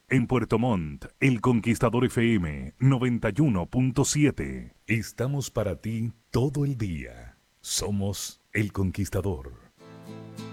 En Puerto Montt, El Conquistador FM 91.7. Estamos para ti todo el día. Somos El Conquistador.